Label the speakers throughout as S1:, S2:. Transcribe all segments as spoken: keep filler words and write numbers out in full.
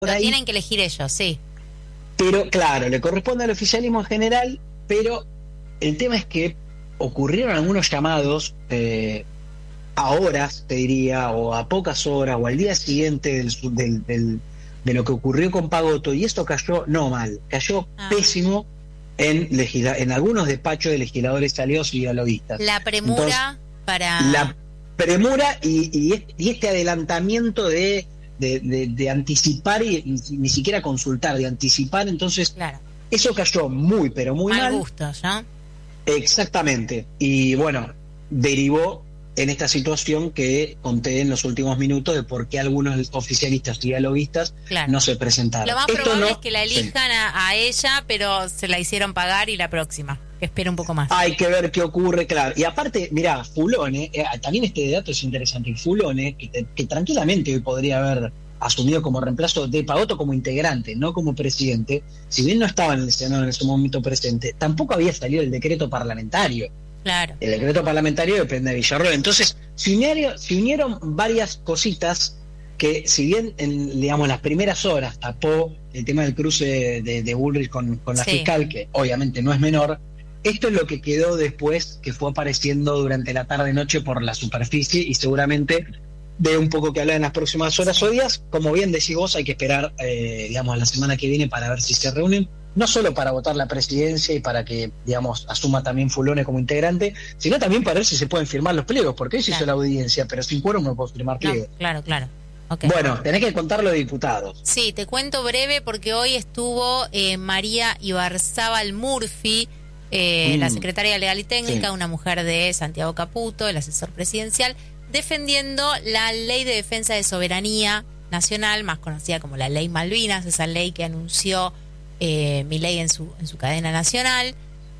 S1: Lo
S2: ahí,
S1: tienen que elegir ellos, sí.
S2: pero claro, le corresponde al oficialismo en general, pero el tema es que ocurrieron algunos llamados eh, a horas, te diría, o a pocas horas, o al día siguiente del, del, del, de lo que ocurrió con Pagotto, y esto cayó no mal, cayó ah. pésimo en, legisla en algunos despachos de legisladores aliados y dialoguistas.
S1: La premura Entonces, para...
S2: La premura y, y, y este adelantamiento de... De, de, de anticipar y, y ni siquiera consultar, de anticipar, entonces
S1: claro.
S2: Eso cayó muy, pero muy mal.
S1: Mal gusto, ¿no?
S2: Exactamente, y bueno, derivó en esta situación que conté en los últimos minutos de por qué algunos oficialistas y dialoguistas claro. no se presentaron.
S1: Lo más
S2: Esto
S1: probable
S2: no,
S1: es que la elijan sí. a, a ella, pero se la hicieron pagar y la próxima, que espera un poco más.
S2: Hay que ver qué ocurre, claro. Y aparte, mirá, Fulone, eh, también este dato es interesante, Fulone, que, que tranquilamente hoy podría haber asumido como reemplazo de Pagotto como integrante, no como presidente, si bien no estaba en el Senado en ese momento presente, tampoco había salido el decreto parlamentario.
S1: Claro.
S2: El decreto parlamentario depende de Villarroel. Entonces, se unieron, se unieron varias cositas que, si bien en, digamos, las primeras horas tapó el tema del cruce de, de Bullrich con, con la sí. fiscal, que obviamente no es menor, esto es lo que quedó después, que fue apareciendo durante la tarde-noche por la superficie y seguramente de un poco que hablar en las próximas horas sí. o días. Como bien decís vos, hay que esperar, eh, digamos, la semana que viene para ver si se reúnen, no solo para votar la presidencia y para que, digamos, asuma también Fulone como integrante, sino también para ver si se pueden firmar los pliegos, porque hoy se claro. hizo la audiencia, pero sin quórum no puedo firmar pliegos.
S1: No, claro, claro. Okay.
S2: Bueno, tenés que contar lo de diputados.
S1: Sí, te cuento breve porque hoy estuvo eh, María Ibarzábal Murphy, eh, mm. la secretaria legal y técnica, sí. una mujer de Santiago Caputo, el asesor presidencial, defendiendo la Ley de Defensa de Soberanía Nacional, más conocida como la Ley Malvinas, esa ley que anunció eh, Milei en su, en su cadena nacional.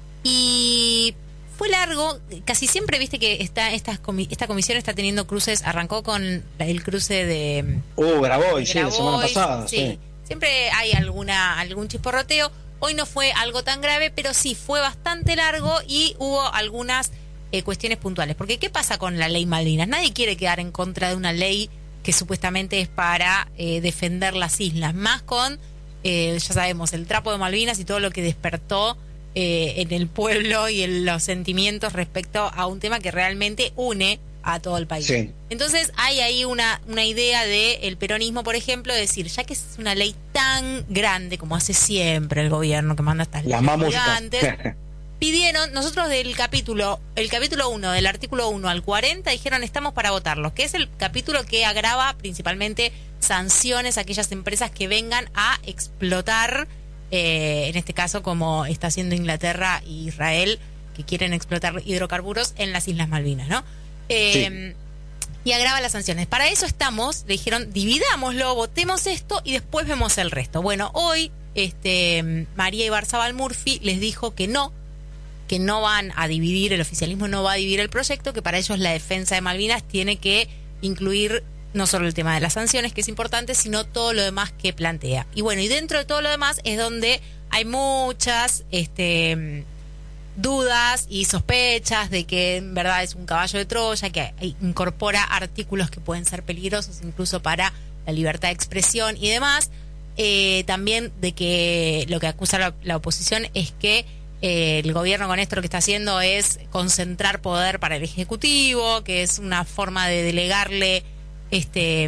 S1: Y fue largo, casi siempre viste que está esta, esta comisión está teniendo cruces, arrancó con el cruce de...
S2: Uh, Grabois, sí, la semana pasada.
S1: Sí.
S2: sí.
S1: Siempre hay alguna algún chisporroteo. Hoy no fue algo tan grave, pero sí fue bastante largo y hubo algunas... Eh, cuestiones puntuales, porque ¿qué pasa con la ley Malvinas? Nadie quiere quedar en contra de una ley que supuestamente es para eh, defender las islas, más con, eh, ya sabemos, el trapo de Malvinas y todo lo que despertó eh, en el pueblo y en los sentimientos respecto a un tema que realmente une a todo el país.
S2: Sí.
S1: Entonces hay ahí una, una idea del peronismo, por ejemplo, de decir, ya que es una ley tan grande como hace siempre el gobierno que manda estas leyes gigantes, pidieron, nosotros del capítulo, el capítulo uno, del artículo uno al cuarenta, dijeron estamos para votarlos, que es el capítulo que agrava principalmente sanciones a aquellas empresas que vengan a explotar, eh, en este caso como está haciendo Inglaterra e Israel, que quieren explotar hidrocarburos en las Islas Malvinas, ¿no? Eh, sí. Y agrava las sanciones. Para eso estamos, le dijeron, dividámoslo, votemos esto y después vemos el resto. Bueno, hoy este, María Ibarzábal Murphy les dijo que no, que no van a dividir, el oficialismo no va a dividir el proyecto, que para ellos la defensa de Malvinas tiene que incluir no solo el tema de las sanciones, que es importante, sino todo lo demás que plantea. Y bueno, y dentro de todo lo demás es donde hay muchas este, dudas y sospechas de que en verdad es un caballo de Troya, que incorpora artículos que pueden ser peligrosos incluso para la libertad de expresión y demás. Eh, también de que lo que acusa la, la oposición es que Eh, el gobierno con esto lo que está haciendo es concentrar poder para el Ejecutivo, que es una forma de delegarle este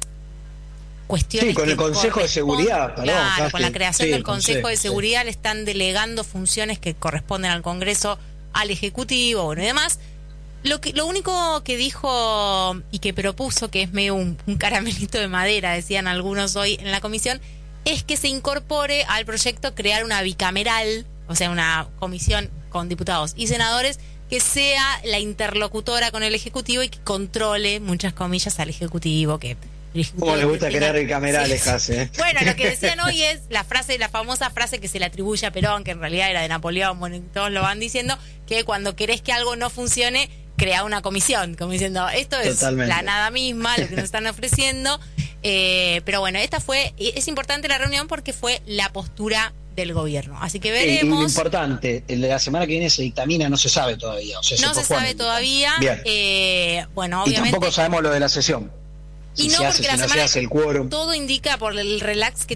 S1: cuestiones.
S2: Sí, con el Consejo de Seguridad.
S1: Claro,
S2: perdón,
S1: con la creación
S2: sí,
S1: del Consejo
S2: consejo,
S1: de Seguridad
S2: sí.
S1: le están delegando funciones que corresponden al Congreso, al Ejecutivo, bueno, y demás. Lo que, lo único que dijo y que propuso, que es medio un, un caramelito de madera, decían algunos hoy en la comisión, es que se incorpore al proyecto crear una bicameral, o sea, una comisión con diputados y senadores que sea la interlocutora con el Ejecutivo y que controle, muchas comillas, al Ejecutivo. Que el Ejecutivo
S2: ¿Cómo le gusta
S1: tenga...
S2: crear bicamerales,
S1: sí.
S2: Jase? ¿eh?
S1: Bueno, lo que decían hoy es la frase, la famosa frase que se le atribuye a Perón, que en realidad era de Napoleón, bueno, todos lo van diciendo, que cuando querés que algo no funcione, crea una comisión, como diciendo, esto es Totalmente. La nada misma, lo que nos están ofreciendo. Eh, pero bueno, esta fue, es importante la reunión porque fue la postura del gobierno, así que veremos.
S2: Y, y lo importante, el de la semana que viene se dictamina, no se sabe todavía, o sea,
S1: no se, se sabe todavía.
S2: Bien.
S1: Eh, bueno, obviamente.
S2: Y tampoco sabemos lo de la sesión. Si
S1: y no
S2: se hace,
S1: porque
S2: si
S1: la
S2: no
S1: semana
S2: se hace el quórum.
S1: todo indica por el relax que